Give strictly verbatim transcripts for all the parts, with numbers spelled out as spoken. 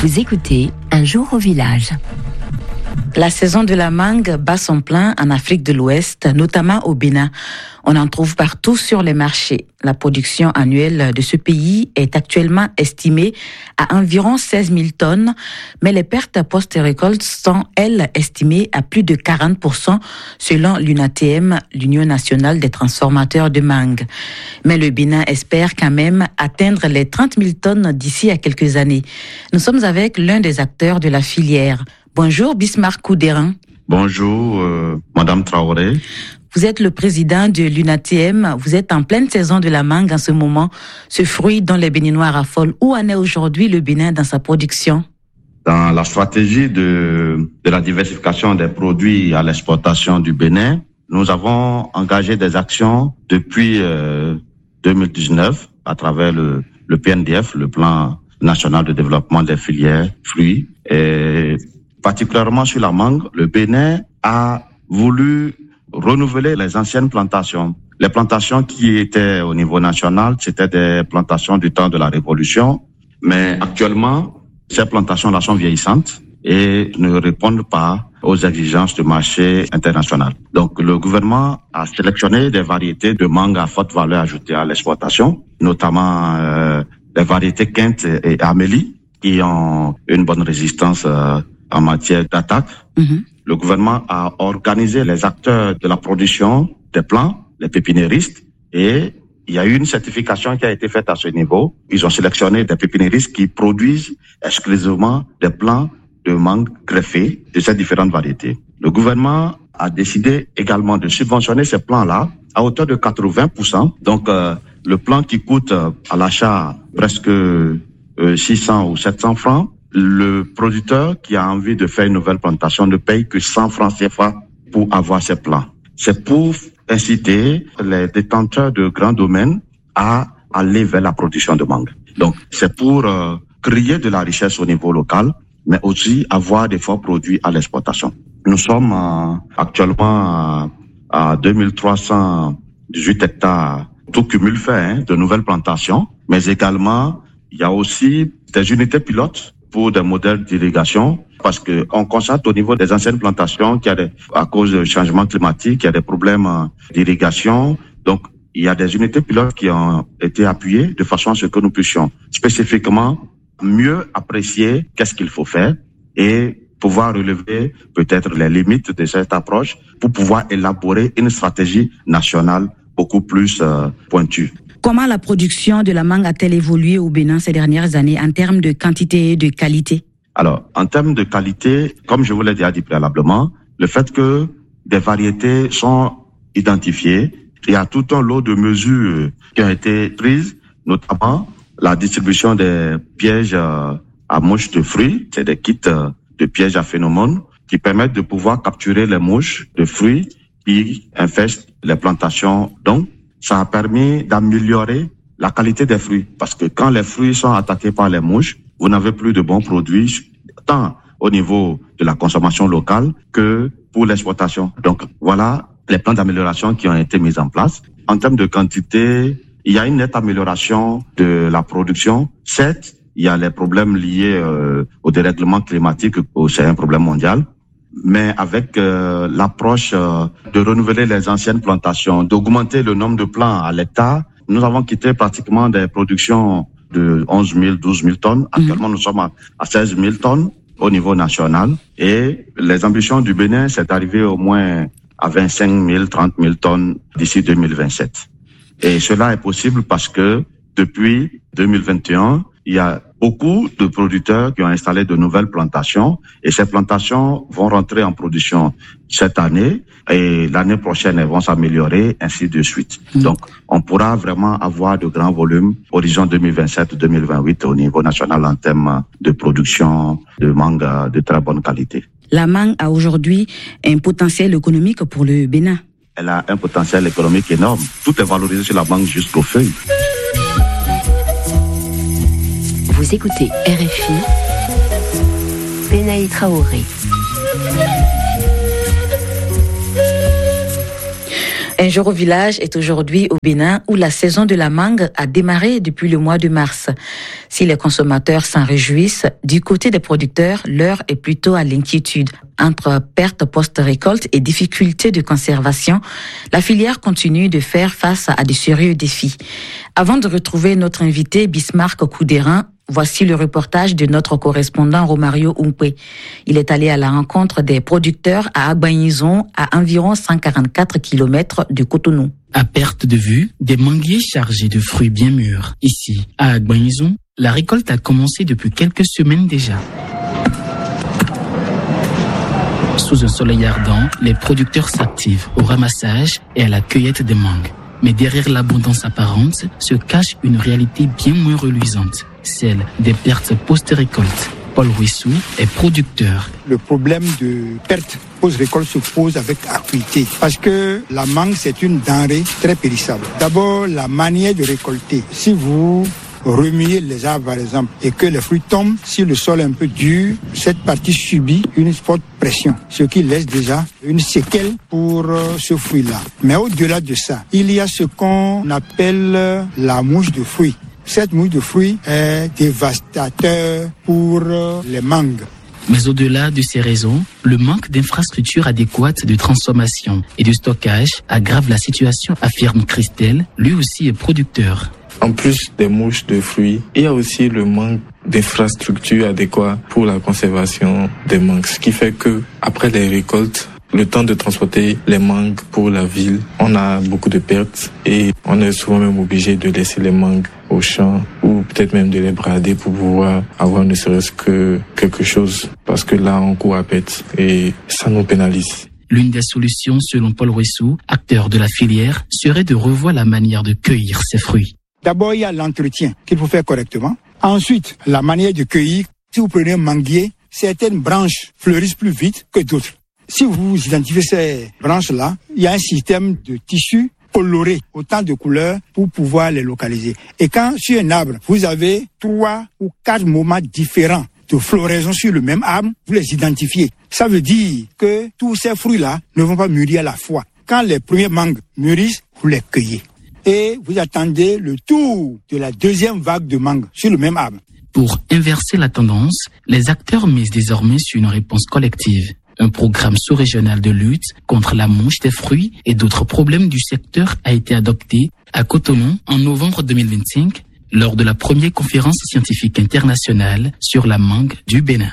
Vous écoutez Un jour au village. La saison de la mangue bat son plein en Afrique de l'Ouest, notamment au Bénin. On en trouve partout sur les marchés. La production annuelle de ce pays est actuellement estimée à environ seize mille tonnes, mais les pertes post-récolte sont, elles, estimées à plus de quarante pour cent selon l'U N A T M, l'Union nationale des transformateurs de mangue. Mais le Bénin espère quand même atteindre les trente mille tonnes d'ici à quelques années. Nous sommes avec l'un des acteurs de la filière. Bonjour Bismarck Koudérin. Bonjour euh, Madame Traoré. Vous êtes le président de l'U N A T M. Vous êtes en pleine saison de la mangue en ce moment. Ce fruit dont les Béninois raffolent. Où en est aujourd'hui le Bénin dans sa production? Dans la stratégie de, de la diversification des produits à l'exportation du Bénin, nous avons engagé des actions depuis euh, deux mille dix-neuf à travers le, le P N D F, le Plan national de développement des filières fruits. Et particulièrement sur la mangue, le Bénin a voulu renouveler les anciennes plantations. Les plantations qui étaient au niveau national, c'était des plantations du temps de la Révolution. Mais actuellement, ces plantations-là sont vieillissantes et ne répondent pas aux exigences du marché international. Donc, le gouvernement a sélectionné des variétés de mangue à forte valeur ajoutée à l'exportation, notamment euh, les variétés Quinte et Amélie, qui ont une bonne résistance euh, en matière d'attaque. Mmh. Le gouvernement a organisé les acteurs de la production des plants, les pépiniéristes, et il y a eu une certification qui a été faite à ce niveau. Ils ont sélectionné des pépiniéristes qui produisent exclusivement des plants de mangue greffés de ces différentes variétés. Le gouvernement a décidé également de subventionner ces plants-là à hauteur de quatre-vingts pour cent. Donc, euh, le plan qui coûte euh, à l'achat presque euh, six cents ou sept cents francs, le producteur qui a envie de faire une nouvelle plantation ne paye que cent francs C F A pour avoir ces plants. C'est pour inciter les détenteurs de grands domaines à aller vers la production de mangue. Donc, c'est pour euh, créer de la richesse au niveau local, mais aussi avoir des forts produits à l'exportation. Nous sommes euh, actuellement à, à deux mille trois cent dix-huit hectares, tout cumul fait, hein, de nouvelles plantations, mais également, il y a aussi des unités pilotes pour des modèles d'irrigation, parce que on constate au niveau des anciennes plantations qu'il y a des, à cause du changement climatique, il y a des problèmes d'irrigation. Donc, il y a des unités pilotes qui ont été appuyées de façon à ce que nous puissions spécifiquement mieux apprécier qu'est-ce qu'il faut faire et pouvoir relever peut-être les limites de cette approche pour pouvoir élaborer une stratégie nationale beaucoup plus euh, pointue. Comment la production de la mangue a-t-elle évolué au Bénin ces dernières années en termes de quantité et de qualité? Alors, en termes de qualité, comme je vous l'ai déjà dit préalablement, le fait que des variétés sont identifiées, il y a tout un lot de mesures qui ont été prises, notamment la distribution des pièges à mouches de fruits, c'est des kits de pièges à phéromones qui permettent de pouvoir capturer les mouches de fruits qui infestent les plantations. Donc, ça a permis d'améliorer la qualité des fruits. Parce que quand les fruits sont attaqués par les mouches, vous n'avez plus de bons produits, tant au niveau de la consommation locale que pour l'exportation. Donc, voilà les plans d'amélioration qui ont été mis en place. En termes de quantité, il y a une nette amélioration de la production. Certes, il y a les problèmes liés euh, au dérèglement climatique, c'est un problème mondial. Mais avec euh, l'approche euh, de renouveler les anciennes plantations, d'augmenter le nombre de plants à l'hectare, nous avons quitté pratiquement des productions de onze mille, douze mille tonnes. Actuellement, mmh. nous sommes à, à seize mille tonnes au niveau national. Et les ambitions du Bénin, c'est d'arriver au moins à vingt-cinq mille, trente mille tonnes d'ici deux mille vingt-sept. Et cela est possible parce que depuis deux mille vingt et un, il y a beaucoup de producteurs qui ont installé de nouvelles plantations et ces plantations vont rentrer en production cette année et l'année prochaine elles vont s'améliorer, ainsi de suite. Mmh. Donc, on pourra vraiment avoir de grands volumes horizon deux mille vingt-sept deux mille vingt-huit au niveau national en termes de production de mangue de très bonne qualité. La mangue a aujourd'hui un potentiel économique pour le Bénin. Elle a un potentiel économique énorme. Tout est valorisé sur la mangue jusqu'aux feuilles. Vous écoutez R F I, Benaï Traoré. Un jour au village est aujourd'hui au Bénin où la saison de la mangue a démarré depuis le mois de mars. Si les consommateurs s'en réjouissent, du côté des producteurs, l'heure est plutôt à l'inquiétude. Entre pertes post-récolte et difficultés de conservation, la filière continue de faire face à de sérieux défis. Avant de retrouver notre invité Bismarck Koudérin, voici le reportage de notre correspondant Romario Umpe. Il est allé à la rencontre des producteurs à Agbanizon, à environ cent quarante-quatre kilomètres de Cotonou. À perte de vue, des manguiers chargés de fruits bien mûrs. Ici, à Agbanizon, la récolte a commencé depuis quelques semaines déjà. Sous un soleil ardent, les producteurs s'activent au ramassage et à la cueillette des mangues. Mais derrière l'abondance apparente se cache une réalité bien moins reluisante, celle des pertes post-récolte. Paul Ruissou est producteur. Le problème de perte post-récolte se pose avec acuité parce que la mangue, c'est une denrée très périssable. D'abord, la manière de récolter. Si vous remuez les arbres, par exemple, et que les fruits tombent, si le sol est un peu dur, cette partie subit une forte pression, ce qui laisse déjà une séquelle pour ce fruit-là. Mais au-delà de ça, il y a ce qu'on appelle la mouche de fruits. Cette mouche de fruits est dévastateur pour les mangues. Mais au-delà de ces raisons, le manque d'infrastructures adéquates de transformation et de stockage aggrave la situation, affirme Christelle, lui aussi est producteur. En plus des mouches de fruits, il y a aussi le manque d'infrastructures adéquates pour la conservation des mangues. Ce qui fait que, après les récoltes, le temps de transporter les mangues pour la ville, on a beaucoup de pertes et on est souvent même obligé de laisser les mangues au champ ou peut-être même de les brader pour pouvoir avoir ne serait-ce que quelque chose parce que là on court à perte et ça nous pénalise. L'une des solutions, selon Paul Ruissou, acteur de la filière, serait de revoir la manière de cueillir ces fruits. D'abord, il y a l'entretien qu'il faut faire correctement. Ensuite, la manière de cueillir. Si vous prenez un manguier, certaines branches fleurissent plus vite que d'autres. Si vous identifiez ces branches-là, il y a un système de tissus colorés, autant de couleurs pour pouvoir les localiser. Et quand sur un arbre, vous avez trois ou quatre moments différents de floraison sur le même arbre, vous les identifiez. Ça veut dire que tous ces fruits-là ne vont pas mûrir à la fois. Quand les premiers mangues mûrissent, vous les cueillez. Et vous attendez le tour de la deuxième vague de mangue sur le même arbre. Pour inverser la tendance, les acteurs misent désormais sur une réponse collective. Un programme sous-régional de lutte contre la mouche des fruits et d'autres problèmes du secteur a été adopté à Cotonou en novembre deux mille vingt-cinq lors de la première conférence scientifique internationale sur la mangue du Bénin.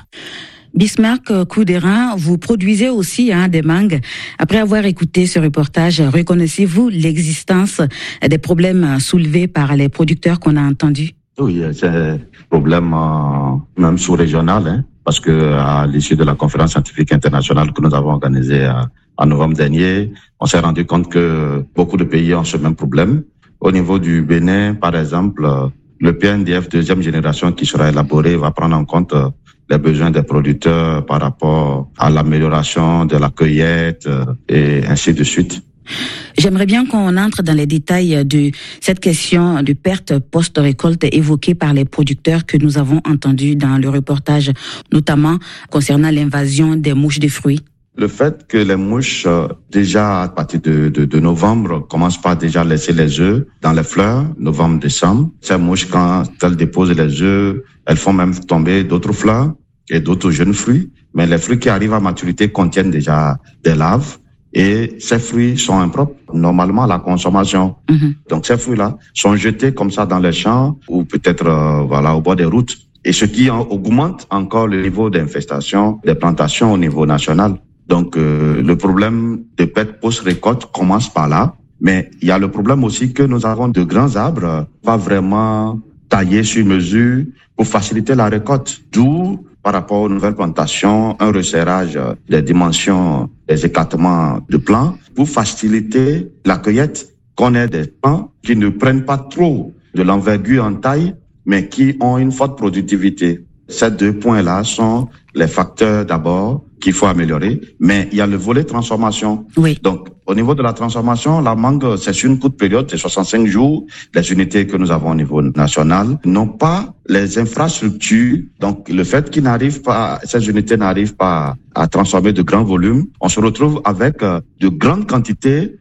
Bismarck Koudérin, vous produisez aussi hein, des mangues. Après avoir écouté ce reportage, reconnaissez-vous l'existence des problèmes soulevés par les producteurs qu'on a entendus? Oui, c'est un problème euh, même sous-régional, hein, parce que à l'issue de la conférence scientifique internationale que nous avons organisée euh, en novembre dernier, on s'est rendu compte que beaucoup de pays ont ce même problème. Au niveau du Bénin, par exemple, euh, le P N D F deuxième génération qui sera élaboré va prendre en compte euh, les besoins des producteurs par rapport à l'amélioration de la cueillette euh, et ainsi de suite. J'aimerais bien qu'on entre dans les détails de cette question de perte post-récolte évoquée par les producteurs que nous avons entendu dans le reportage, notamment concernant l'invasion des mouches de fruits. Le fait que les mouches, euh, déjà à partir de, de, de novembre, commencent par déjà laisser les œufs dans les fleurs, novembre-décembre. Ces mouches, quand elles déposent les œufs, elles font même tomber d'autres fleurs et d'autres jeunes fruits. Mais les fruits qui arrivent à maturité contiennent déjà des larves. Et ces fruits sont impropres normalement à la consommation. Mmh. Donc ces fruits-là sont jetés comme ça dans les champs ou peut-être euh, voilà au bord des routes. Et ce qui augmente encore le niveau d'infestation des plantations au niveau national. Donc euh, le problème de perte post-récolte commence par là. Mais il y a le problème aussi que nous avons de grands arbres pas vraiment taillés sur mesure pour faciliter la récolte. D'où par rapport aux nouvelles plantations, un resserrage des dimensions des écartements de plants pour faciliter la cueillette, qu'on ait des plants qui ne prennent pas trop de l'envergure en taille, mais qui ont une forte productivité. Ces deux points-là sont les facteurs d'abord qu'il faut améliorer, mais il y a le volet transformation. Oui. Donc, au niveau de la transformation, la mangue, c'est sur une courte période, c'est soixante-cinq jours. Les unités que nous avons au niveau national n'ont pas les infrastructures. Donc, le fait qu'ils n'arrivent pas, ces unités n'arrivent pas à transformer de grands volumes, on se retrouve avec de grandes quantités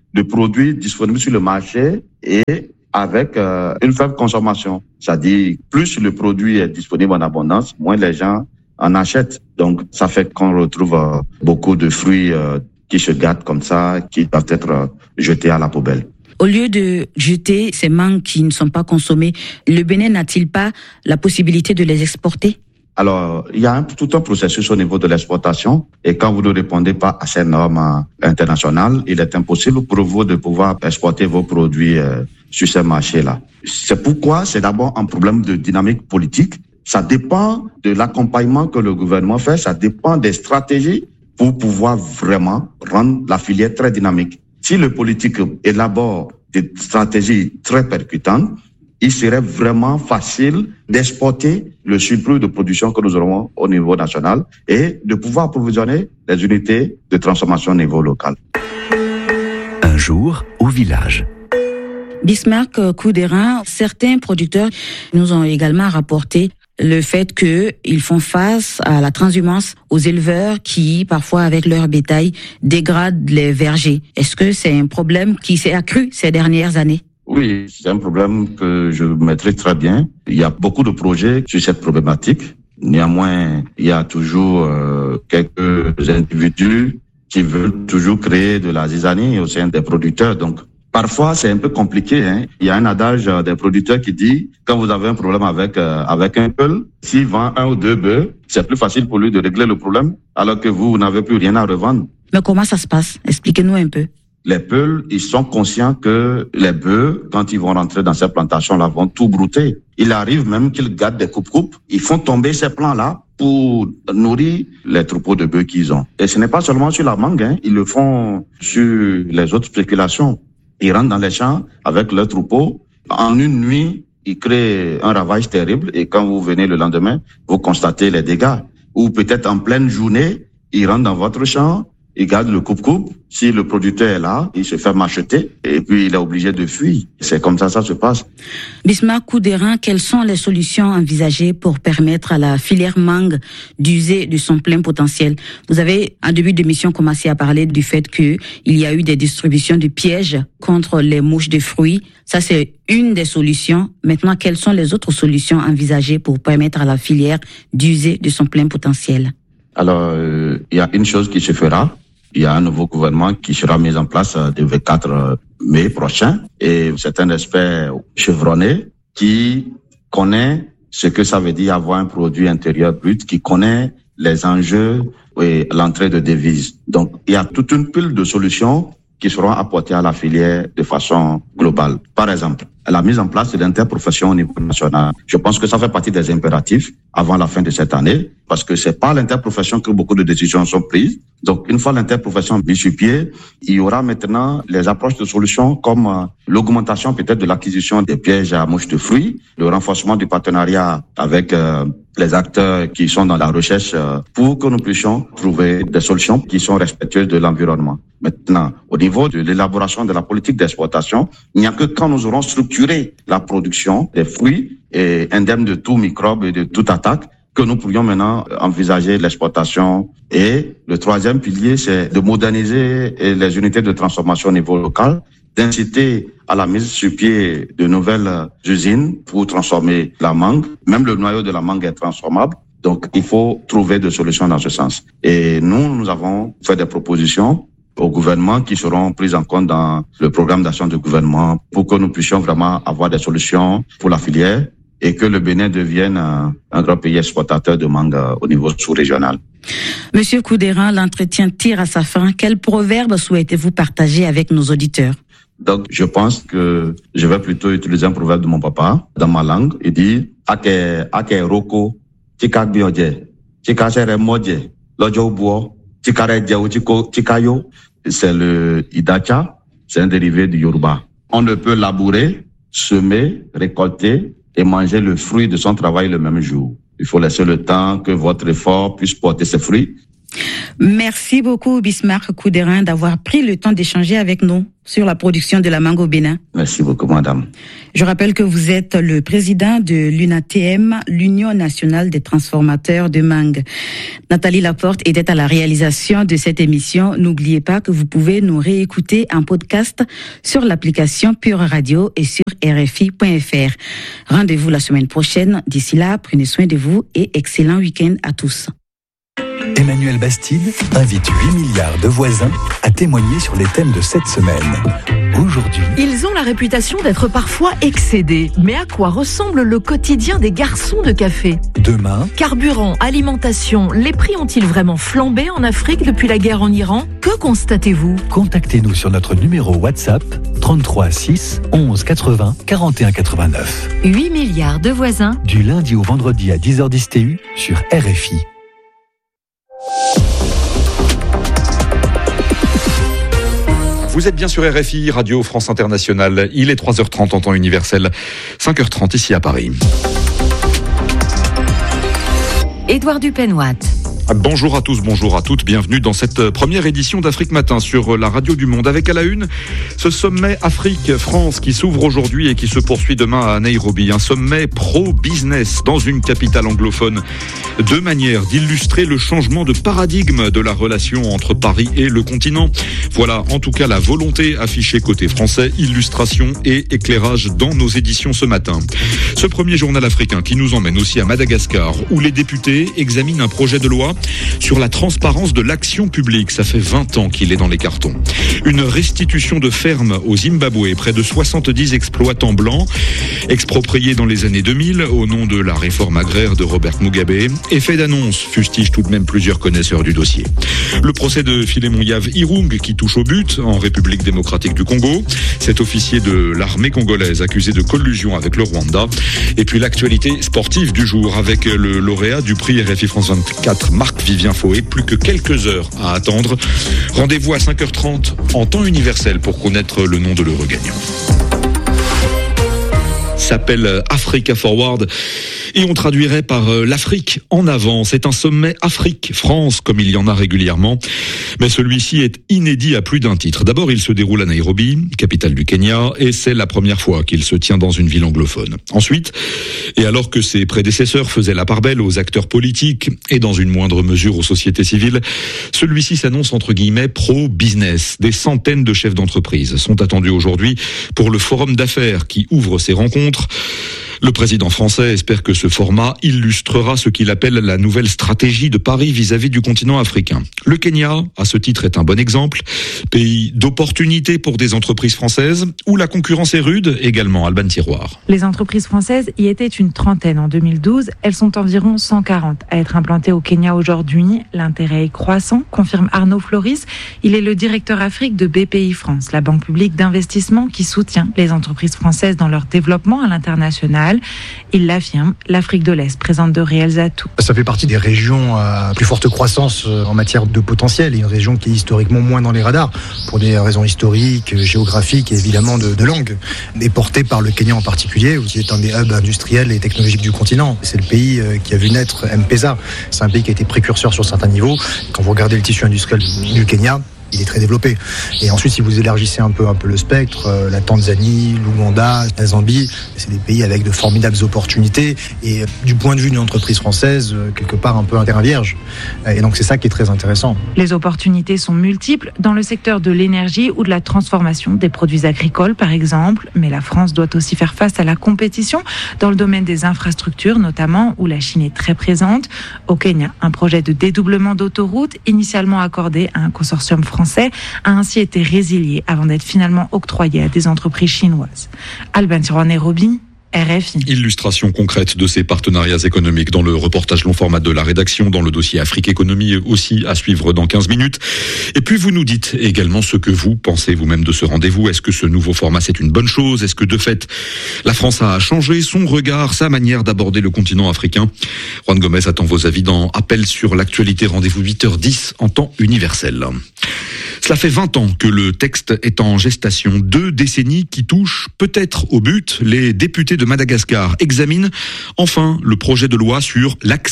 de produits disponibles sur le marché et avec euh, une faible consommation. C'est-à-dire, plus le produit est disponible en abondance, moins les gens en achètent. Donc, ça fait qu'on retrouve euh, beaucoup de fruits euh, qui se gâtent comme ça, qui doivent être euh, jetés à la poubelle. Au lieu de jeter ces mangues qui ne sont pas consommées, le Bénin n'a-t-il pas la possibilité de les exporter? Alors, il y a un, tout un processus au niveau de l'exportation et quand vous ne répondez pas à ces normes internationales, il est impossible pour vous de pouvoir exporter vos produits euh, sur ces marchés-là. C'est pourquoi c'est d'abord un problème de dynamique politique. Ça dépend de l'accompagnement que le gouvernement fait, ça dépend des stratégies pour pouvoir vraiment rendre la filière très dynamique. Si le politique élabore des stratégies très percutantes, il serait vraiment facile d'exporter le surplus de production que nous aurons au niveau national et de pouvoir approvisionner les unités de transformation au niveau local. Un jour au village. Bismarck Couderin, certains producteurs nous ont également rapporté le fait qu'ils font face à la transhumance aux éleveurs qui, parfois avec leur bétail, dégradent les vergers. Est-ce que c'est un problème qui s'est accru ces dernières années? Oui, c'est un problème que je maîtrise très bien. Il y a beaucoup de projets sur cette problématique. Néanmoins, il y a toujours euh, quelques individus qui veulent toujours créer de la zizanie au sein des producteurs. Donc, parfois, c'est un peu compliqué. Hein. Il y a un adage des producteurs qui dit, quand vous avez un problème avec euh, avec un peul, s'il vend un ou deux bœufs, c'est plus facile pour lui de régler le problème, alors que vous, vous n'avez plus rien à revendre. Mais comment ça se passe? Expliquez-nous un peu. Les peuls, ils sont conscients que les bœufs, quand ils vont rentrer dans ces plantations-là, vont tout brouter. Il arrive même qu'ils gardent des coupes-coupes. Ils font tomber ces plants-là pour nourrir les troupeaux de bœufs qu'ils ont. Et ce n'est pas seulement sur la mangue, hein. Ils le font sur les autres spéculations. Ils rentrent dans les champs avec leurs troupeaux. En une nuit, ils créent un ravage terrible. Et quand vous venez le lendemain, vous constatez les dégâts. Ou peut-être en pleine journée, ils rentrent dans votre champ, il garde le coupe-coupe. Si le producteur est là, il se fait macheter et puis il est obligé de fuir. C'est comme ça ça se passe. Bismarck Couderin, quelles sont les solutions envisagées pour permettre à la filière mangue d'user de son plein potentiel? Vous avez, en début d'émission, commencé à parler du fait qu'il y a eu des distributions de pièges contre les mouches de fruits. Ça, c'est une des solutions. Maintenant, quelles sont les autres solutions envisagées pour permettre à la filière d'user de son plein potentiel? Alors, euh, il y a une chose qui se fera. Il y a un nouveau gouvernement qui sera mis en place le vingt-quatre mai prochain et c'est un expert chevronné qui connaît ce que ça veut dire avoir un produit intérieur brut, qui connaît les enjeux et l'entrée de devises. Donc, il y a toute une pile de solutions qui seront apportées à la filière de façon globale. Par exemple, la mise en place de l'interprofession au niveau national. Je pense que ça fait partie des impératifs avant la fin de cette année, parce que c'est par l'interprofession que beaucoup de décisions sont prises. Donc, une fois l'interprofession mise sur pied, il y aura maintenant les approches de solutions comme euh, l'augmentation peut-être de l'acquisition des pièges à mouches de fruits, le renforcement du partenariat avec euh, les acteurs qui sont dans la recherche euh, pour que nous puissions trouver des solutions qui sont respectueuses de l'environnement. Maintenant, au niveau de l'élaboration de la politique d'exportation, il n'y a que quand nous aurons structuré la production des fruits et indemne de tout microbe et de toute attaque que nous pourrions maintenant envisager l'exportation. Et le troisième pilier, c'est de moderniser les unités de transformation au niveau local, d'inciter à la mise sur pied de nouvelles usines pour transformer la mangue. Même le noyau de la mangue est transformable. Donc, il faut trouver des solutions dans ce sens. Et nous, nous avons fait des propositions au gouvernement qui seront prises en compte dans le programme d'action du gouvernement pour que nous puissions vraiment avoir des solutions pour la filière et que le Bénin devienne un, un grand pays exportateur de mangue au niveau sous-régional. Monsieur Couderin, l'entretien tire à sa fin. Quel proverbe souhaitez-vous partager avec nos auditeurs? Donc, je pense que je vais plutôt utiliser un proverbe de mon papa dans ma langue. Il dit « Ake ake roko, tika bioje, tika sere moje, lojo buo, tika reje ou tika yo ». C'est le Idacha, c'est un dérivé du Yoruba. On ne peut labourer, semer, récolter et manger le fruit de son travail le même jour. Il faut laisser le temps que votre effort puisse porter ses fruits Merci beaucoup Bismarck Couderin d'avoir pris le temps d'échanger avec nous sur la production de la mangue au Bénin. Merci beaucoup, madame. Je rappelle que vous êtes le président de l'U N A T M, l'Union nationale des transformateurs de mangue. Nathalie Laporte était à la réalisation de cette émission. N'oubliez pas que vous pouvez nous réécouter en podcast sur l'application Pure Radio et sur R F I point F R. Rendez-vous la semaine prochaine. D'ici là, prenez soin de vous et excellent week-end à tous. Emmanuel Bastide invite huit milliards de voisins à témoigner sur les thèmes de cette semaine. Aujourd'hui, ils ont la réputation d'être parfois excédés. Mais à quoi ressemble le quotidien des garçons de café ? demain, Carburant, alimentation, les prix ont-ils vraiment flambé en Afrique depuis la guerre en Iran ? Que constatez-vous ? contactez-nous sur notre numéro WhatsApp trente-trois six onze quatre-vingts quarante et un quatre-vingt-neuf. huit milliards de voisins. Du lundi au vendredi à dix heures dix T U sur R F I. Vous êtes bien sur R F I, Radio France Internationale. Il est trois heures trente en temps universel, cinq heures trente ici à Paris. Édouard Dupenoit. Bonjour à tous, bonjour à toutes, bienvenue dans cette première édition d'Afrique Matin sur la radio du Monde. Avec à la une, ce sommet Afrique-France qui s'ouvre aujourd'hui et qui se poursuit demain à Nairobi. Un sommet pro-business dans une capitale anglophone. Deux manières d'illustrer le changement de paradigme de la relation entre Paris et le continent. Voilà en tout cas la volonté affichée côté français, illustration et éclairage dans nos éditions ce matin. Ce premier journal africain qui nous emmène aussi à Madagascar où les députés examinent un projet de loi sur la transparence de l'action publique. Ça fait vingt ans qu'il est dans les cartons. Une restitution de fermes au Zimbabwe. Près de soixante-dix exploitants blancs expropriés dans les années deux mille au nom de la réforme agraire de Robert Mugabe. Effet d'annonce, fustige tout de même plusieurs connaisseurs du dossier. Le procès de Philémon Yav Irung qui touche au but en République démocratique du Congo. Cet officier de l'armée congolaise accusé de collusion avec le Rwanda. Et puis l'actualité sportive du jour avec le lauréat du prix R F I France vingt-quatre, Marc-Vivien Fauet. Plus que quelques heures à attendre. Rendez-vous à cinq heures trente en temps universel pour connaître le nom de l'heureux gagnant. S'appelle Africa Forward et on traduirait par l'Afrique en avant. C'est un sommet Afrique-France comme il y en a régulièrement, mais celui-ci est inédit à plus d'un titre. D'abord, il se déroule à Nairobi, capitale du Kenya, et c'est la première fois qu'il se tient dans une ville anglophone. Ensuite, et alors que ses prédécesseurs faisaient la part belle aux acteurs politiques et dans une moindre mesure aux sociétés civiles, celui-ci s'annonce entre guillemets pro-business. Des centaines de chefs d'entreprise sont attendus aujourd'hui pour le forum d'affaires qui ouvre ses rencontres. Le président français espère que ce format illustrera ce qu'il appelle la nouvelle stratégie de Paris vis-à-vis du continent africain. Le Kenya, à ce titre, est un bon exemple. Pays d'opportunités pour des entreprises françaises, où la concurrence est rude, également Alban Tiroir. Les entreprises françaises y étaient une trentaine en deux mille douze. Elles sont environ cent quarante à être implantées au Kenya aujourd'hui. L'intérêt est croissant, confirme Arnaud Floris. Il est le directeur Afrique de B P I France, la banque publique d'investissement qui soutient les entreprises françaises dans leur développement à l'international. Il l'affirme, l'Afrique de l'Est présente de réels atouts. Ça fait partie des régions à plus forte croissance en matière de potentiel, et une région qui est historiquement moins dans les radars, pour des raisons historiques, géographiques et évidemment de, de langue, et portée par le Kenya en particulier, qui est un des hubs industriels et technologiques du continent. C'est le pays qui a vu naître M-Pesa. C'est un pays qui a été précurseur sur certains niveaux. Quand vous regardez le tissu industriel du Kenya, il est très développé. Et ensuite, si vous élargissez un peu, un peu le spectre, euh, la Tanzanie, l'Ouganda, la Zambie, c'est des pays avec de formidables opportunités. Et euh, du point de vue d'une entreprise française, euh, quelque part un peu un terrain vierge. Et donc, c'est ça qui est très intéressant. Les opportunités sont multiples dans le secteur de l'énergie ou de la transformation des produits agricoles, par exemple. Mais la France doit aussi faire face à la compétition dans le domaine des infrastructures, notamment, où la Chine est très présente. Au Kenya, un projet de dédoublement d'autoroute, initialement accordé à un consortium français, a ainsi été résilié avant d'être finalement octroyé à des entreprises chinoises. Alban Tiroir, Nairobi, R F I. Illustration concrète de ces partenariats économiques dans le reportage long format de la rédaction, dans le dossier Afrique Économie aussi à suivre dans quinze minutes. Et puis vous nous dites également ce que vous pensez vous-même de ce rendez-vous. Est-ce que ce nouveau format c'est une bonne chose? Est-ce que de fait la France a changé son regard, sa manière d'aborder le continent africain? Juan Gomez attend vos avis dans Appel sur l'actualité. Rendez-vous huit heures dix en temps universel. Cela fait vingt ans que le texte est en gestation. Deux décennies qui touchent peut-être au but. Les députés de Madagascar examinent enfin le projet de loi sur l'accès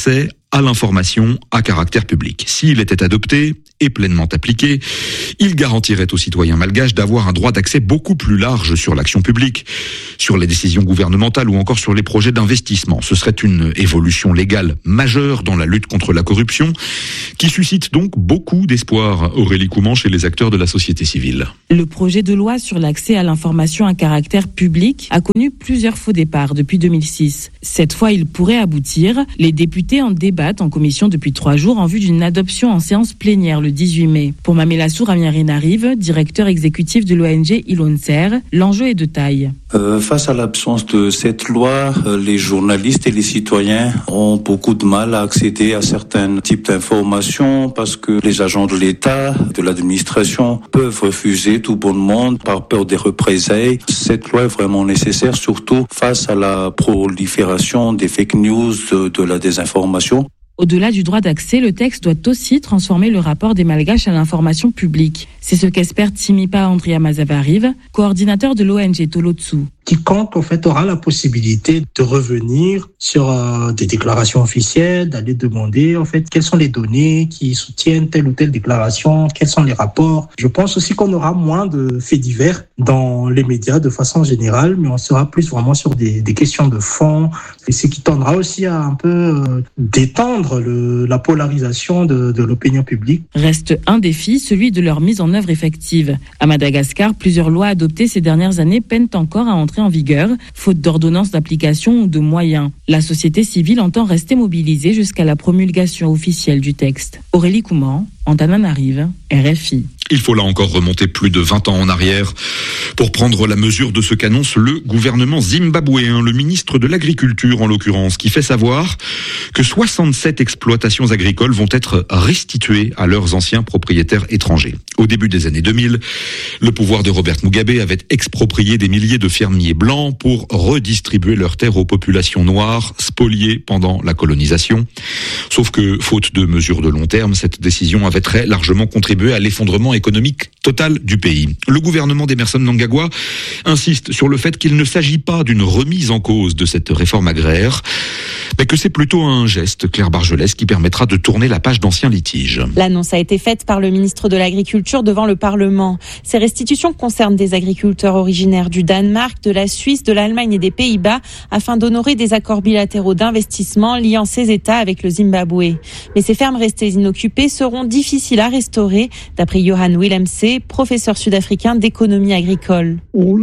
à l'information à caractère public. S'il était adopté et pleinement appliqué, il garantirait aux citoyens malgaches d'avoir un droit d'accès beaucoup plus large sur l'action publique, sur les décisions gouvernementales ou encore sur les projets d'investissement. Ce serait une évolution légale majeure dans la lutte contre la corruption qui suscite donc beaucoup d'espoir, Aurélie Couman, chez les acteurs de la société civile. Le projet de loi sur l'accès à l'information à caractère public a connu plusieurs faux départs depuis deux mille six. Cette fois, il pourrait aboutir. Les députés en débattent en commission depuis trois jours en vue d'une adoption en séance plénière le dix-huit mai. Pour Mamelassou Ramiarinarive, directeur exécutif de l'O N G Ilonser, l'enjeu est de taille. Euh, face à l'absence de cette loi, euh, les journalistes et les citoyens ont beaucoup de mal à accéder à certains types d'informations parce que les agents de l'État, de l'administration peuvent refuser tout bon monde par peur des représailles. Cette loi est vraiment nécessaire, surtout face à la prolifération des fake news, de, de la désinformation. Au-delà du droit d'accès, le texte doit aussi transformer le rapport des Malgaches à l'information publique. C'est ce qu'espère Timipa Andrea Mazavarive, coordinateur de l'O N G Tolotsu. Quiconque en fait aura la possibilité de revenir sur euh, des déclarations officielles, d'aller demander en fait quelles sont les données qui soutiennent telle ou telle déclaration, quels sont les rapports. Je pense aussi qu'on aura moins de faits divers dans les médias de façon générale, mais on sera plus vraiment sur des, des questions de fond, et ce qui tendra aussi à un peu euh, détendre le, la polarisation de, de l'opinion publique. Reste un défi, celui de leur mise en œuvre effective. À Madagascar, plusieurs lois adoptées ces dernières années peinent encore à entrer en vigueur, faute d'ordonnances d'application ou de moyens. La société civile entend rester mobilisée jusqu'à la promulgation officielle du texte. Aurélie Couman, Antananarive, R F I. Il faut là encore remonter plus de vingt ans en arrière pour prendre la mesure de ce qu'annonce le gouvernement zimbabwéen, le ministre de l'Agriculture en l'occurrence, qui fait savoir que soixante-sept exploitations agricoles vont être restituées à leurs anciens propriétaires étrangers. Au début des années deux mille, le pouvoir de Robert Mugabe avait exproprié des milliers de fermiers blancs pour redistribuer leurs terres aux populations noires spoliées pendant la colonisation. Sauf que, faute de mesures de long terme, cette décision avait très largement contribué à l'effondrement économique total du pays. Le gouvernement d'Emmerson Mnangagwa insiste sur le fait qu'il ne s'agit pas d'une remise en cause de cette réforme agraire, mais que c'est plutôt un geste, Claire Bargelès, qui permettra de tourner la page d'anciens litiges. L'annonce a été faite par le ministre de l'Agriculture devant le Parlement. Ces restitutions concernent des agriculteurs originaires du Danemark, de la Suisse, de l'Allemagne et des Pays-Bas, afin d'honorer des accords bilatéraux d'investissement liant ces États avec le Zimbabwe. Mais ces fermes restées inoccupées seront difficiles à restaurer, d'après Johan Willemse, professeur sud-africain d'économie agricole.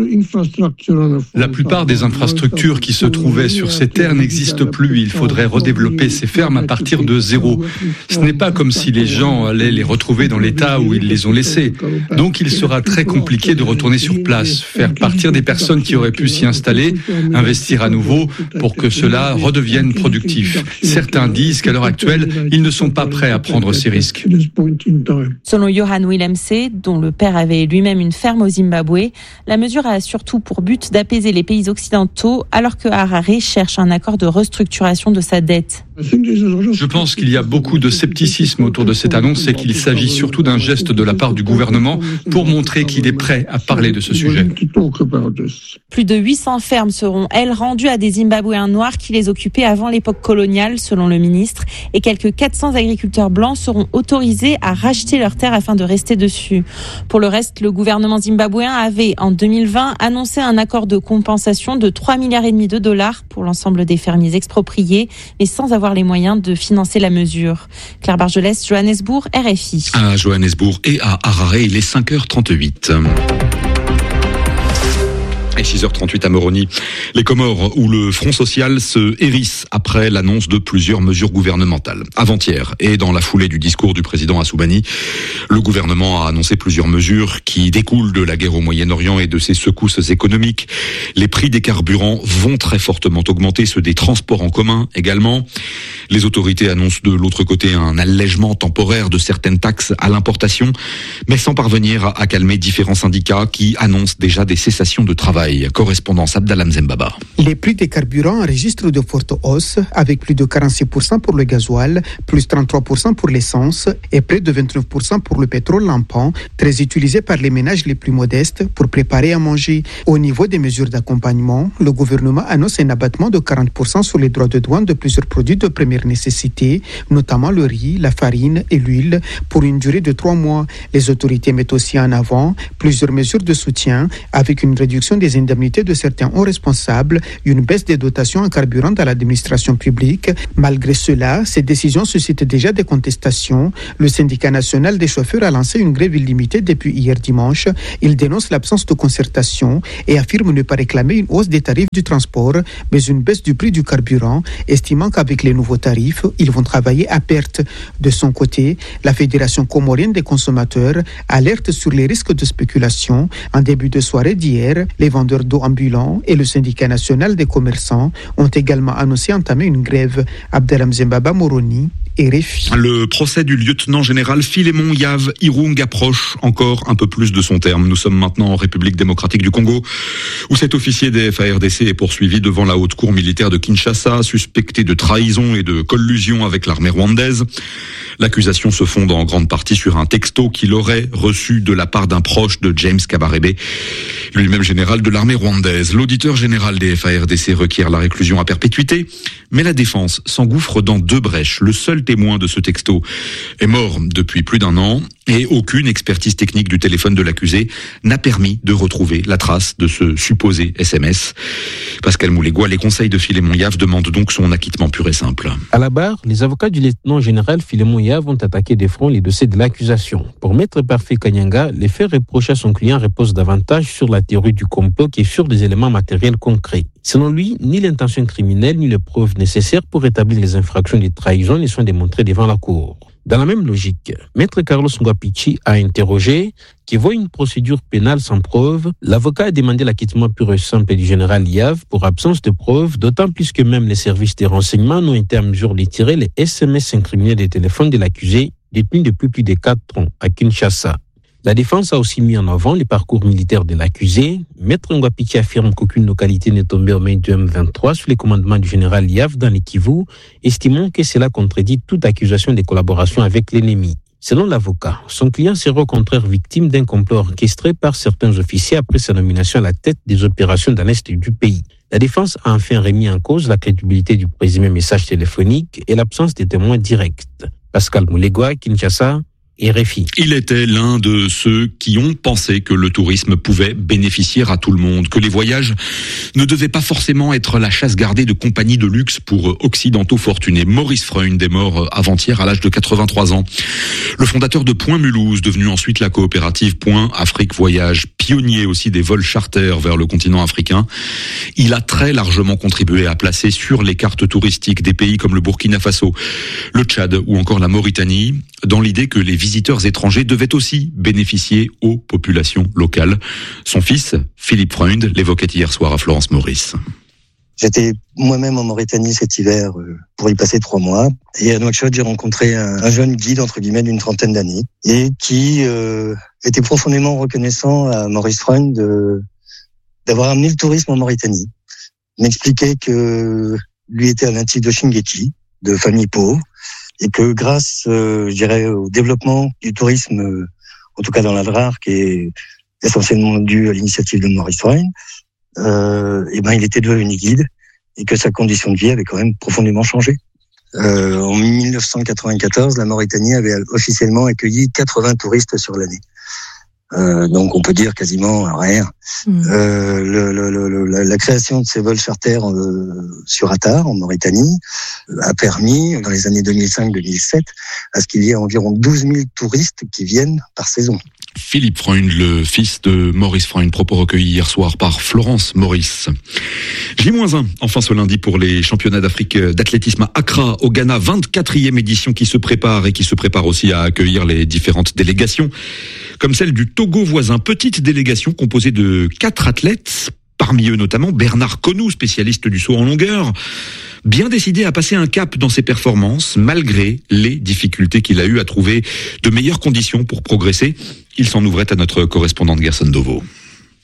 La plupart des infrastructures qui se trouvaient sur ces terres n'existent plus. Il faudrait redévelopper ces fermes à partir de zéro. Ce n'est pas comme si les gens allaient les retrouver dans l'état où ils les ont laissées. Donc il sera très compliqué de retourner sur place, faire partir des personnes qui auraient pu s'y installer, investir à nouveau pour que cela redevienne productif. Certains disent qu'à l'heure actuelle, ils ne sont pas prêts à prendre ces risques. Selon Johan Willemse, dont le père avait lui-même une ferme au Zimbabwe, la mesure a surtout pour but d'apaiser les pays occidentaux alors que Harare cherche un accord de restructuration de sa dette. Je pense qu'il y a beaucoup de scepticisme autour de cette annonce et qu'il s'agit surtout d'un geste de la part du gouvernement pour montrer qu'il est prêt à parler de ce sujet. Plus de huit cents fermes seront, elles, rendues à des Zimbabwéens noirs qui les occupaient avant l'époque coloniale, selon le ministre, et quelques quatre cents agriculteurs blancs seront autorisés à racheter leurs terres afin de rester dessus. Pour le reste, le gouvernement zimbabwéen avait, en deux mille vingt, annoncé un accord de compensation de trois milliards et demi de dollars pour l'ensemble des fermiers expropriés, mais sans avoir les moyens de financer la mesure. Claire Bargelès, Johannesburg, R F I. À Johannesburg et à Harare, il est cinq heures trente-huit. Et six heures trente-huit à Moroni. Les Comores, où le Front social se hérisse après l'annonce de plusieurs mesures gouvernementales. Avant-hier, et dans la foulée du discours du président Assoumani, le gouvernement a annoncé plusieurs mesures qui découlent de la guerre au Moyen-Orient et de ses secousses économiques. Les prix des carburants vont très fortement augmenter, ceux des transports en commun également. Les autorités annoncent de l'autre côté un allègement temporaire de certaines taxes à l'importation, mais sans parvenir à calmer différents syndicats qui annoncent déjà des cessations de travail. Shanghai. Correspondance Abdallah Mzembaba. Les prix des carburants enregistrent de fortes hausses, avec plus de quarante-six pour cent pour le gasoil, plus trente-trois pour cent pour l'essence et près de vingt-neuf pour cent pour le pétrole lampant, très utilisé par les ménages les plus modestes pour préparer à manger. Au niveau des mesures d'accompagnement, le gouvernement annonce un abattement de quarante pour cent sur les droits de douane de plusieurs produits de première nécessité, notamment le riz, la farine et l'huile, pour une durée de trois mois. Les autorités mettent aussi en avant plusieurs mesures de soutien, avec une réduction des indemnités de certains hauts responsables, une baisse des dotations en carburant dans l'administration publique. Malgré cela, ces décisions suscitent déjà des contestations. Le syndicat national des chauffeurs a lancé une grève illimitée depuis hier dimanche. Il dénonce l'absence de concertation et affirme ne pas réclamer une hausse des tarifs du transport, mais une baisse du prix du carburant, estimant qu'avec les nouveaux tarifs, ils vont travailler à perte. De son côté, la Fédération comorienne des consommateurs alerte sur les risques de spéculation. En début de soirée d'hier, les vendeurs d'eau ambulants et le syndicat national des commerçants ont également annoncé entamer une grève. Abdelham Zembaba Moroni. R F I. Le procès du lieutenant général Philémon Yav Irung approche encore un peu plus de son terme. Nous sommes maintenant en République démocratique du Congo, où cet officier des F A R D C est poursuivi devant la haute cour militaire de Kinshasa, suspecté de trahison et de collusion avec l'armée rwandaise. L'accusation se fonde en grande partie sur un texto qu'il aurait reçu de la part d'un proche de James Kabarebe, lui-même général de l'armée rwandaise. L'auditeur général des F A R D C requiert la réclusion à perpétuité, mais la défense s'engouffre dans deux brèches. Le seul témoin de ce texto est mort depuis plus d'un an et aucune expertise technique du téléphone de l'accusé n'a permis de retrouver la trace de ce supposé S M S. Pascal Moulégois, les conseils de Philémon Yav demandent donc son acquittement pur et simple. À la barre, les avocats du lieutenant général Philémon Yav ont attaqué de front les dossiers de l'accusation. Pour Maître Parfait Kanyanga, les faits reprochés à son client reposent davantage sur la théorie du complot que sur des éléments matériels concrets. Selon lui, ni l'intention criminelle ni les preuves nécessaires pour établir les infractions de trahison ne sont démontrées devant la cour. Dans la même logique, Maître Carlos Ngwapichi a interrogé qui voit une procédure pénale sans preuve. L'avocat a demandé l'acquittement pur et simple du général Yav pour absence de preuves, d'autant plus que même les services de renseignement n'ont été à mesure de tirer les S M S incriminés des téléphones de l'accusé détenu depuis plus de quatre ans à Kinshasa. La défense a aussi mis en avant les parcours militaires de l'accusé. Maître Ngwapichi affirme qu'aucune localité n'est tombée au mai du M vingt-trois sous les commandements du général Yav dans les Kivu, estimant que cela contredit toute accusation de collaboration avec l'ennemi. Selon l'avocat, son client serait au contraire victime d'un complot orchestré par certains officiers après sa nomination à la tête des opérations dans l'est du pays. La défense a enfin remis en cause la crédibilité du présumé message téléphonique et l'absence de témoins directs. Pascal Moulégois, Kinshasa, R F I. Il était l'un de ceux qui ont pensé que le tourisme pouvait bénéficier à tout le monde, que les voyages ne devaient pas forcément être la chasse gardée de compagnies de luxe pour occidentaux fortunés. Maurice Freund est mort avant-hier à l'âge de quatre-vingt-trois ans. Le fondateur de Point Mulhouse, devenu ensuite la coopérative Point Afrique Voyage, pionnier aussi des vols charters vers le continent africain. Il a très largement contribué à placer sur les cartes touristiques des pays comme le Burkina Faso, le Tchad ou encore la Mauritanie, dans l'idée que les visiteurs étrangers devaient aussi bénéficier aux populations locales. Son fils, Philippe Freund, l'évoquait hier soir à Florence Maurice. J'étais moi-même en Mauritanie cet hiver pour y passer trois mois. Et à Nouakchott, j'ai rencontré un, un jeune guide, entre guillemets, d'une trentaine d'années, et qui euh, était profondément reconnaissant à Maurice Freund de, d'avoir amené le tourisme en Mauritanie. Il m'expliquait que lui était un natif de Chinguetti, de famille pauvre, et que grâce, euh, je dirais, au développement du tourisme, euh, en tout cas dans l'Adrar, qui est essentiellement dû à l'initiative de Maurice Freund, euh, et ben il était devenu guide et que sa condition de vie avait quand même profondément changé. Euh, en mille neuf cent quatre-vingt-quatorze, la Mauritanie avait officiellement accueilli quatre-vingts touristes sur l'année. Euh, donc on peut dire quasiment rien. Mmh. Euh, le, le, le, la, la création de ces vols charters euh, sur Attar, en Mauritanie, a permis, dans les années deux mille cinq deux mille sept, à ce qu'il y ait environ douze mille touristes qui viennent par saison. Philippe Freund, le fils de Maurice Freund, propos recueillis hier soir par Florence Maurice. J un, enfin ce lundi pour les championnats d'Afrique d'athlétisme à Accra, au Ghana, vingt-quatrième édition qui se prépare et qui se prépare aussi à accueillir les différentes délégations, comme celle du Togo voisin. Petite délégation composée de quatre athlètes, parmi eux notamment Bernard Conou, spécialiste du saut en longueur, bien décidé à passer un cap dans ses performances, malgré les difficultés qu'il a eues à trouver de meilleures conditions pour progresser. Il s'en ouvrait à notre correspondante Gerson Dovo.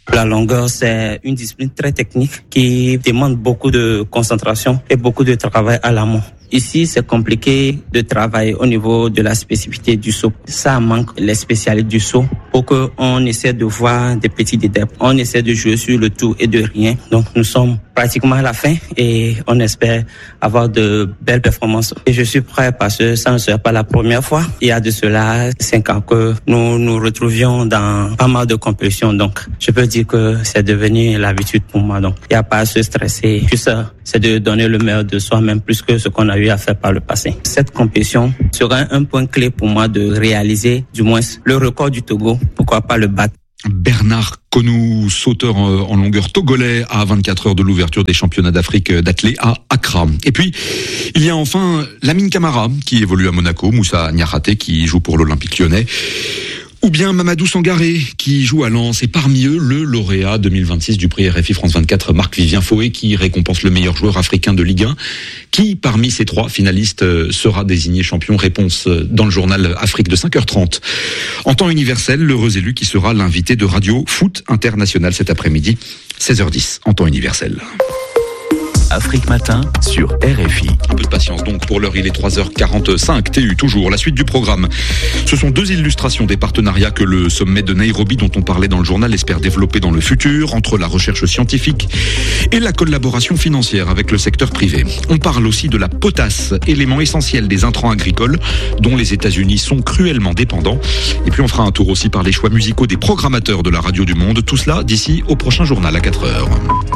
La longueur, c'est une discipline très technique qui demande beaucoup de concentration et beaucoup de travail à l'amont. Ici, c'est compliqué de travailler au niveau de la spécificité du saut. Ça manque les spécialistes du saut pour qu'on essaie de voir des petits détails. On essaie de jouer sur le tout et de rien. Donc, nous sommes pratiquement à la fin et on espère avoir de belles performances. Et je suis prêt parce que ça ne sera pas la première fois. Il y a de cela cinq ans que nous nous retrouvions dans pas mal de compétitions. Donc, je peux dire que c'est devenu l'habitude pour moi. Donc, il n'y a pas à se stresser. Juste, c'est de donner le meilleur de soi-même plus que ce qu'on a eu à faire par le passé. Cette compétition sera un point clé pour moi de réaliser, du moins, le record du Togo. Pourquoi pas le battre? Bernard Konou, sauteur en longueur togolais à vingt-quatre heures de l'ouverture des championnats d'Afrique d'athlé à Accra. Et puis, il y a enfin Lamine Camara qui évolue à Monaco, Moussa Niakhaté qui joue pour l'Olympique lyonnais, ou bien Mamadou Sangaré qui joue à Lens, et parmi eux le lauréat deux mille vingt-six du prix R F I France vingt-quatre, Marc-Vivien Foé, qui récompense le meilleur joueur africain de Ligue un. Qui parmi ces trois finalistes sera désigné champion? Réponse dans le journal Afrique de cinq heures trente. En temps universel, l'heureux élu qui sera l'invité de Radio Foot International cet après-midi, seize heures dix en temps universel. Afrique Matin sur R F I. Un peu de patience donc, pour l'heure il est trois heures quarante-cinq, T U toujours. La suite du programme, ce sont deux illustrations des partenariats que le sommet de Nairobi dont on parlait dans le journal espère développer dans le futur, entre la recherche scientifique et la collaboration financière avec le secteur privé. On parle aussi de la potasse, élément essentiel des intrants agricoles dont les États-Unis sont cruellement dépendants. Et puis on fera un tour aussi par les choix musicaux des programmateurs de la Radio du Monde, tout cela d'ici au prochain journal à quatre heures.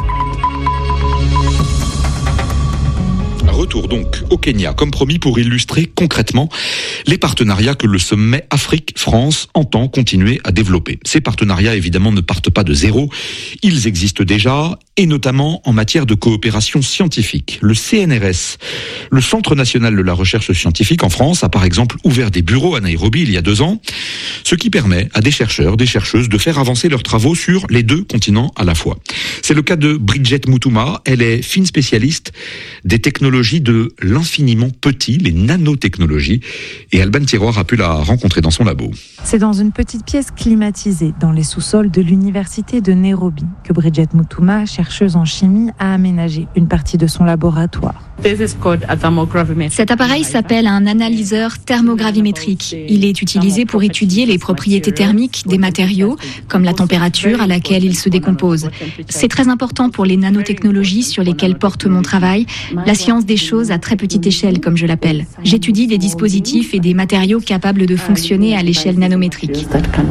Retour donc au Kenya, comme promis, pour illustrer concrètement les partenariats que le sommet Afrique-France entend continuer à développer. Ces partenariats, évidemment, ne partent pas de zéro. Ils existent déjà, et notamment en matière de coopération scientifique. Le C N R S, le Centre national de la recherche scientifique en France, a par exemple ouvert des bureaux à Nairobi il y a deux ans, ce qui permet à des chercheurs, des chercheuses de faire avancer leurs travaux sur les deux continents à la fois. C'est le cas de Bridget Mutuma. Elle est fine spécialiste des technologies de l'infiniment petit, les nanotechnologies, et Alban Tiroir a pu la rencontrer dans son labo. C'est dans une petite pièce climatisée dans les sous-sols de l'université de Nairobi que Bridget Mutuma, chercheuse en chimie, a aménagé une partie de son laboratoire. Cet appareil s'appelle un analyseur thermogravimétrique. Il est utilisé pour étudier les propriétés thermiques des matériaux, comme la température à laquelle ils se décomposent. C'est très important pour les nanotechnologies sur lesquelles porte mon travail, la science des choses à très petite échelle, comme je l'appelle. J'étudie des dispositifs et des matériaux capables de fonctionner à l'échelle nanométrique.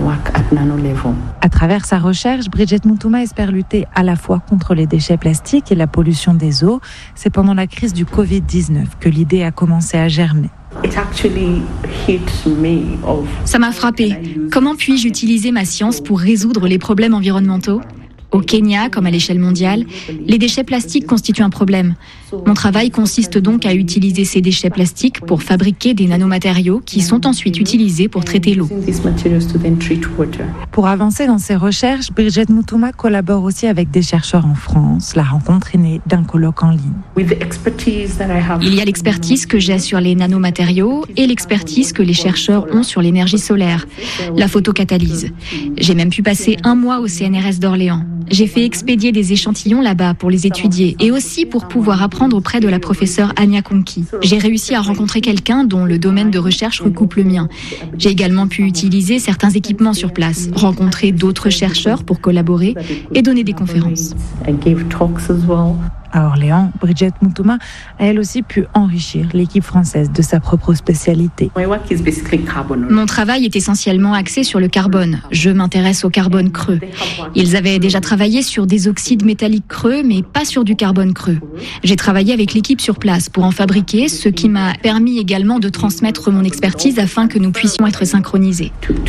À travers sa recherche, Bridget Mutuma espère lutter à la fois contre les déchets plastiques et la pollution des eaux. C'est pendant la crise du covid dix-neuf que l'idée a commencé à germer. Ça m'a frappé. Comment puis-je utiliser ma science pour résoudre les problèmes environnementaux ? Au Kenya, comme à l'échelle mondiale, les déchets plastiques constituent un problème. Mon travail consiste donc à utiliser ces déchets plastiques pour fabriquer des nanomatériaux qui sont ensuite utilisés pour traiter l'eau. Pour avancer dans ses recherches, Bridget Mutuma collabore aussi avec des chercheurs en France. La rencontre est née d'un colloque en ligne. Il y a l'expertise que j'ai sur les nanomatériaux et l'expertise que les chercheurs ont sur l'énergie solaire, la photocatalyse. J'ai même pu passer un mois au C N R S d'Orléans. J'ai fait expédier des échantillons là-bas pour les étudier et aussi pour pouvoir apprendre auprès de la professeure Anya Konki. J'ai réussi à rencontrer quelqu'un dont le domaine de recherche recoupe le mien. J'ai également pu utiliser certains équipements sur place, rencontrer d'autres chercheurs pour collaborer et donner des conférences. À Orléans, Bridget Mutuma a elle aussi pu enrichir l'équipe française de sa propre spécialité. Mon travail est essentiellement axé sur le carbone. Je m'intéresse au carbone creux. Ils avaient déjà travaillé sur des oxydes métalliques creux, mais pas sur du carbone creux. J'ai travaillé avec l'équipe sur place pour en fabriquer, ce qui m'a permis également de transmettre mon expertise afin que nous puissions être synchronisés.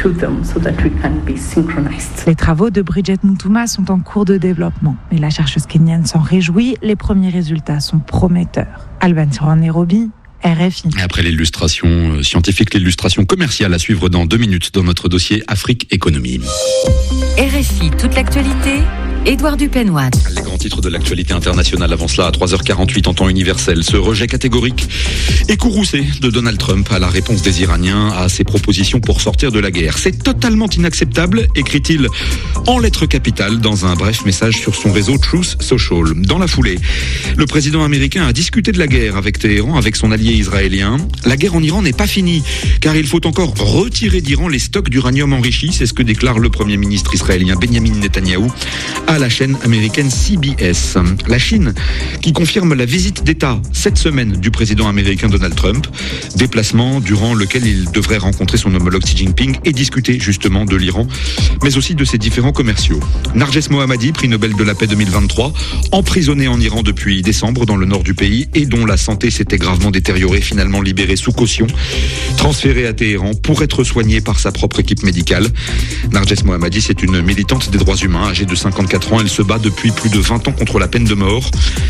Les travaux de Bridget Mutuma sont en cours de développement, mais la chercheuse kenyane s'en réjouit. Les premiers résultats sont prometteurs. Alban Tiroir, Nairobi, R F I. Après l'illustration scientifique, l'illustration commerciale à suivre dans deux minutes dans notre dossier Afrique Économie. R F I, toute l'actualité, Édouard Dupenois. Les grands titres de l'actualité internationale avant cela à trois heures quarante-huit en temps universel. Ce rejet catégorique et courroucé de Donald Trump à la réponse des Iraniens à ses propositions pour sortir de la guerre. C'est totalement inacceptable, écrit-il en lettres capitales dans un bref message sur son réseau Truth Social. Dans la foulée, le président américain a discuté de la guerre avec Téhéran, avec son allié israélien. La guerre en Iran n'est pas finie, car il faut encore retirer d'Iran les stocks d'uranium enrichi. C'est ce que déclare le premier ministre israélien Benjamin Netanyahou à la chaîne américaine C B S. La Chine qui confirme la visite d'État cette semaine du président américain Donald Trump, déplacement durant lequel il devrait rencontrer son homologue Xi Jinping et discuter justement de l'Iran, mais aussi de ses différents commerciaux. Narges Mohammadi, prix Nobel de la paix deux mille vingt-trois, emprisonné en Iran depuis décembre dans le nord du pays et dont la santé s'était gravement détériorée, finalement libéré sous caution, transféré à Téhéran pour être soigné par sa propre équipe médicale. Narges Mohammadi, c'est une militante des droits humains âgée de cinquante-quatre ans. Elle se bat depuis plus de vingt ans contre la peine de mort.